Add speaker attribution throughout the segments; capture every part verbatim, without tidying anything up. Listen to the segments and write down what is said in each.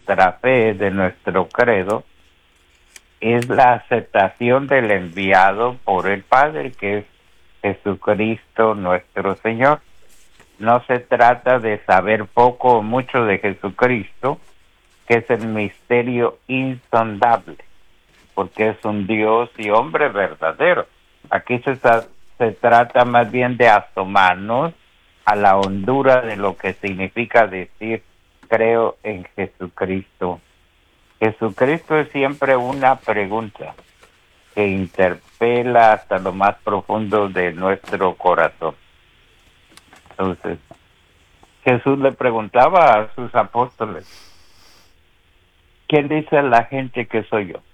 Speaker 1: nuestra fe, de nuestro credo, es la aceptación del enviado por el Padre, que es Jesucristo nuestro Señor. No se trata de saber poco o mucho de Jesucristo, que es el misterio insondable, porque es un Dios y hombre verdadero. Aquí se, se trata más bien de asomarnos a la hondura de lo que significa decir creo en Jesucristo. Jesucristo es siempre una pregunta que interpela hasta lo más profundo de nuestro corazón. Entonces, Jesús le preguntaba a sus apóstoles, ¿quién dice la gente que soy yo?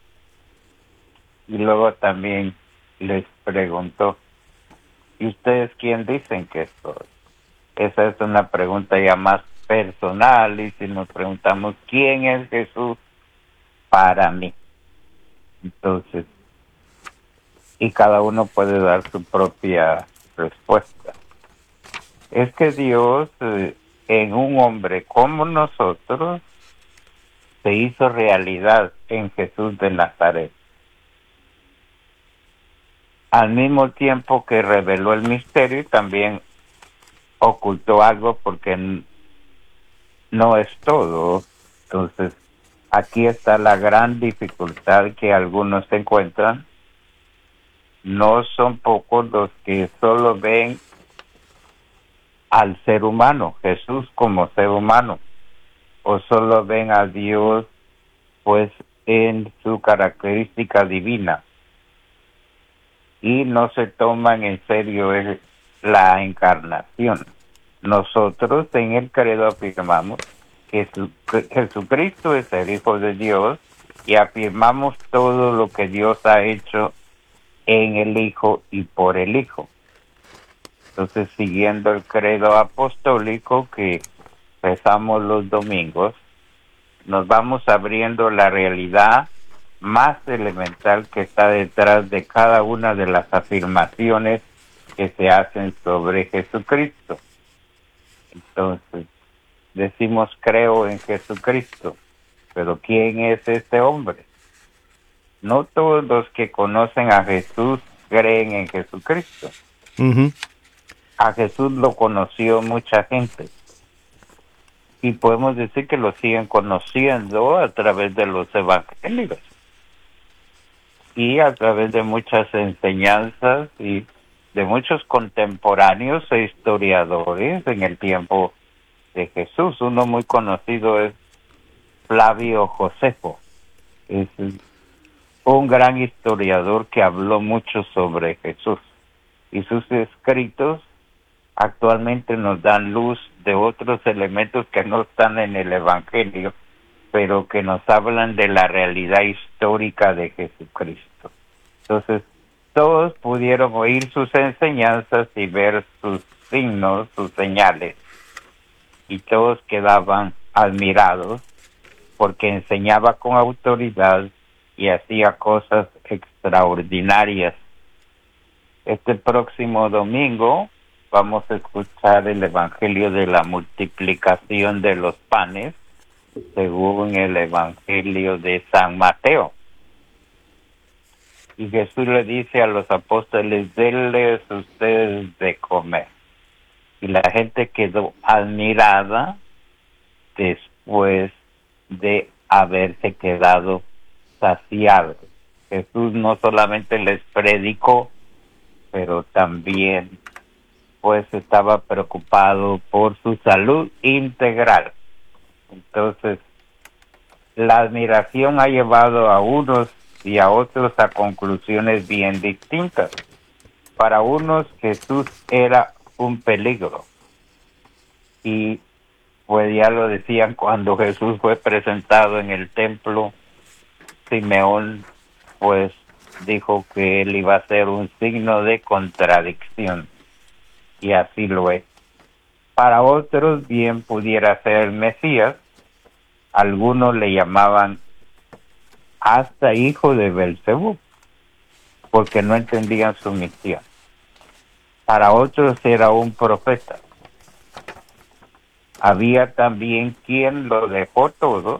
Speaker 1: Y luego también les preguntó, ¿y ustedes quién dicen que soy? Esa es una pregunta ya más personal, y si nos preguntamos, ¿quién es Jesús para mí? Entonces, y cada uno puede dar su propia respuesta. Es que Dios, eh, en un hombre como nosotros, se hizo realidad en Jesús de Nazaret. Al mismo tiempo que reveló el misterio, y también ocultó algo, porque no es todo. Entonces, aquí está la gran dificultad que algunos se encuentran. No son pocos los que solo ven al ser humano, Jesús como ser humano, o solo ven a Dios pues en su característica divina, y no se toman en serio el, la encarnación. Nosotros en el credo afirmamos que Jesucristo es el Hijo de Dios, y afirmamos todo lo que Dios ha hecho en el Hijo y por el Hijo. Entonces, siguiendo el credo apostólico que rezamos los domingos, nos vamos abriendo la realidad más elemental que está detrás de cada una de las afirmaciones que se hacen sobre Jesucristo. Entonces, decimos creo en Jesucristo, pero ¿quién es este hombre? No todos los que conocen a Jesús creen en Jesucristo.
Speaker 2: Uh-huh.
Speaker 1: A Jesús lo conoció mucha gente, y podemos decir que lo siguen conociendo a través de los evangelios y a través de muchas enseñanzas y de muchos contemporáneos e historiadores en el tiempo de Jesús. Uno muy conocido es Flavio Josefo. Es un gran historiador que habló mucho sobre Jesús, y sus escritos actualmente nos dan luz de otros elementos que no están en el Evangelio, pero que nos hablan de la realidad histórica de Jesucristo. Entonces, todos pudieron oír sus enseñanzas y ver sus signos, sus señales, y todos quedaban admirados porque enseñaba con autoridad y hacía cosas extraordinarias. Este próximo domingo vamos a escuchar el Evangelio de la multiplicación de los panes, según el Evangelio de San Mateo. Y Jesús le dice a los apóstoles, denles ustedes de comer. Y la gente quedó admirada después de haberse quedado saciados. Jesús no solamente les predicó, pero también pues estaba preocupado por su salud integral. Entonces, la admiración ha llevado a unos y a otros a conclusiones bien distintas. Para unos, Jesús era un peligro, y pues ya lo decían cuando Jesús fue presentado en el templo. Simeón pues dijo que él iba a ser un signo de contradicción, y así lo es. Para otros bien pudiera ser el Mesías. Algunos le llamaban hasta hijo de Belcebú, porque no entendían su misión. Para otros era un profeta. Había también quien lo dejó todo